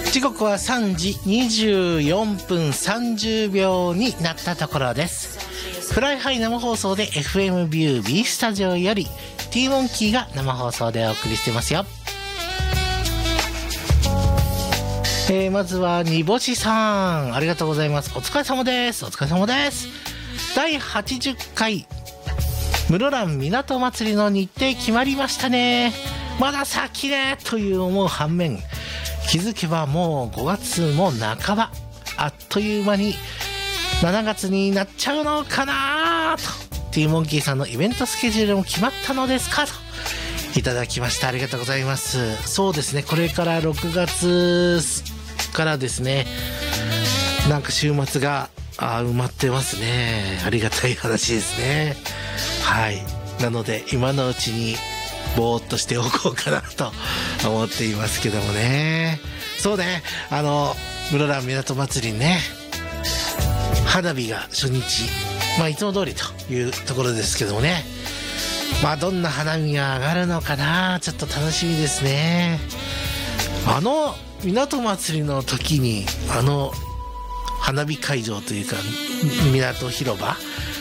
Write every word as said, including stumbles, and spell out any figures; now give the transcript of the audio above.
時刻はさんじにじゅうよんぷんさんじゅうびょうになったところです。フライハイ生放送で エフエム ビュー B スタジオより T モンキーが生放送でお送りしてますよ。えー、まずは煮干しさん、ありがとうございます。お疲れ様です。お疲れ様です。だいはちじゅっかい室蘭港祭りの日程決まりましたね。まだ先ねという思う反面、気づけばもうごがつも半ば、あっという間にしちがつになっちゃうのかなと。 T モンキーさんのイベントスケジュールも決まったのですかといただきました。ありがとうございます。そうですね、これからろくがつからですね、なんか週末があ埋まってますね。ありがたい話ですね。はい、なので今のうちにぼーっとしておこうかなと思っていますけどもね。そうね、あの室蘭港祭りね、花火が初日、まあいつも通りというところですけどもね、まあどんな花火が上がるのかな、ちょっと楽しみですね。あの港祭りの時にあの花火会場というか港広場